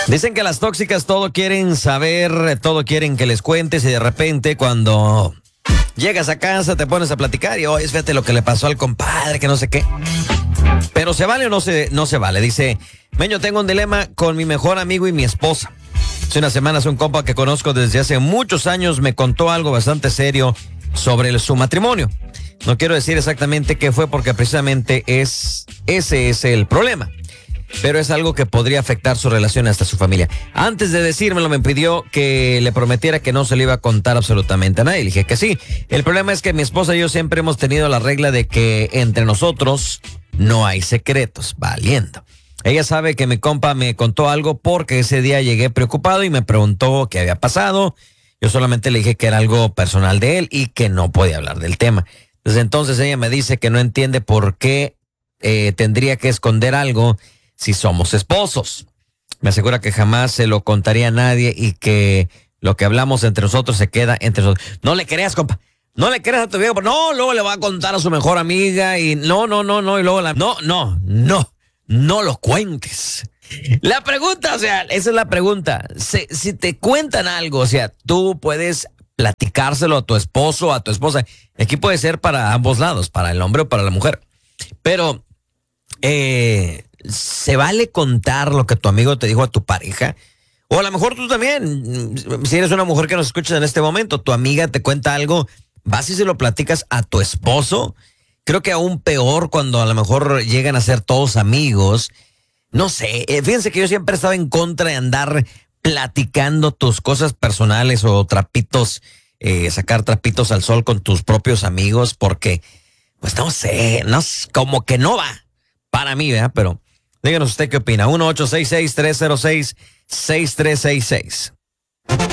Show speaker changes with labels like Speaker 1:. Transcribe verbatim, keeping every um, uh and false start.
Speaker 1: Dicen que las tóxicas todo quieren saber, todo quieren que les cuentes, y de repente cuando llegas a casa te pones a platicar y oye, fíjate lo que le pasó al compadre, que no sé qué. Pero ¿se vale o no se, no se vale? Dice, Meño, tengo un dilema con mi mejor amigo y mi esposa. Hace unas semanas un compa que conozco desde hace muchos años me contó algo bastante serio sobre el, su matrimonio. No quiero decir exactamente qué fue porque precisamente es ese es el problema. Pero es algo que podría afectar su relación hasta su familia. Antes de decírmelo me pidió que le prometiera que no se le iba a contar absolutamente a nadie. Le dije que sí. El problema es que mi esposa y yo siempre hemos tenido la regla de que entre nosotros no hay secretos. Valiendo. Ella sabe que mi compa me contó algo porque ese día llegué preocupado y me preguntó qué había pasado. Yo solamente le dije que era algo personal de él y que no podía hablar del tema. Desde entonces ella me dice que no entiende por qué eh, tendría que esconder algo si somos esposos. Me asegura que jamás se lo contaría a nadie y que lo que hablamos entre nosotros se queda entre nosotros. No le creas, compa. No le creas a tu viejo. No, luego le va a contar a su mejor amiga y no, no, no, no. Y luego la... No, no, no. No lo cuentes. La pregunta, o sea, esa es la pregunta. Si, si te cuentan algo, o sea, tú puedes platicárselo a tu esposo, a tu esposa. Aquí puede ser para ambos lados, para el hombre o para la mujer. Pero, eh... ¿se vale contar lo que tu amigo te dijo a tu pareja? O a lo mejor tú también, si eres una mujer que nos escuchas en este momento, tu amiga te cuenta algo, vas y se lo platicas a tu esposo. Creo que aún peor cuando a lo mejor llegan a ser todos amigos. No sé, fíjense que yo siempre he estado en contra de andar platicando tus cosas personales o trapitos, eh, sacar trapitos al sol con tus propios amigos, porque, pues no sé, no, como que no va para mí, ¿verdad? Pero díganos usted qué opina. uno ocho seis seis, tres cero seis, seis tres seis seis.